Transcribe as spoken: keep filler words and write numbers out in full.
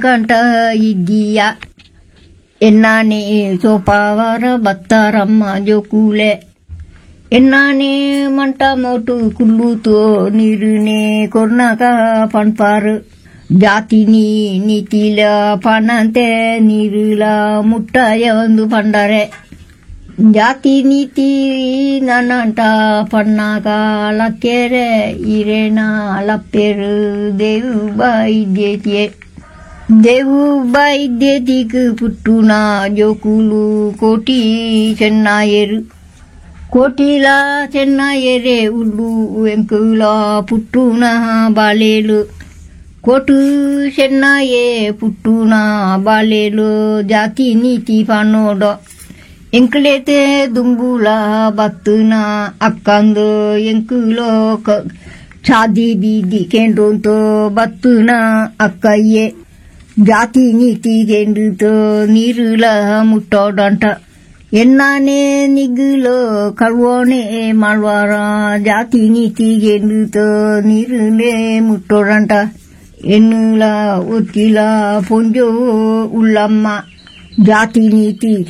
ಕಂಠ ಇದ್ದೀಯ ಎನ್ನಾನೆ ಸೋಪಾವರ ಬತ್ತಾರಮ್ಮ ಜೋಕೂಲೆ ಎನ್ನಾನೆ ಮಂಟ ಮೋಟು ಕುಲ್ಲೂತೋ ನೀರುನೆ ಕೊರ್ನಾಕ ಪಣ್ಪಾರು ಜಾತಿನಿ ನೀತಿಲ ಪಣಂತೆ ನೀರುಲ ಮುಟ್ಟಾಯ ಒಂದು ಪಂಡರೆ ಜಾತಿ ನೀತಿ ನನ್ನಂಟ ಪಣ್ಣಾಗ ಲಕ್ಕೆರೆ ಇರೇನ ಲಪ್ಪೆರು ದೇವು ಬಾಯಿದ್ಯೇತಿಯೇ ದೇವು ಬಾಯಿದ್ಯೇತಿಗೆ ಪುಟ್ಟುನ ಜೋಕುಲು ಕೋಟಿ ಚೆನ್ನಾಯರು ಕೋಟಿಲ ಚೆನ್ನಾಯರೆ ಉಲ್ಲು ಎಂಕುಲ ಪುಟ್ಟುನ ಬಾಲೇಲು ಕೋಟು ಚೆನ್ನಾಯೇ ಪುಟ್ಟುನ ಬಾಲೇಲು ಜಾತಿ ನೀತಿ ಪನ್ನೋಡ ಎಂಕಲೇತೆ ದುಂಬುಲ ಬತ್ತುನ ಅಕ್ಕಂದು ಎಂಕುಲೋ ಚಾದಿ ಬೀದಿ ಕೆಂಡೋಂತೋ ಬತ್ತುನ ಅಕ್ಕಯ್ಯೆ ಜಾತಿ ನೀತಿ ಗೆಂಡುತೋ ನೀರುಲ ಮುಟ್ಟೋಡಂಟ ಎನ್ನಾನೆ ನಿಗುಲೋ ಕಳ್ವೋಣೆ ಮಾಡ್ವಾರ ಜಾತಿ ನೀತಿ ಗೆಂಡುತೋ ನೀರುಲೆ ಮುಟ್ಟೋಡಂಟ ಎನ್ನುಲ ಒತ್ತಿಲ ಪೊಂಜೋ ಉಳ್ಳಮ್ಮ ಜಾತಿ ನೀತಿ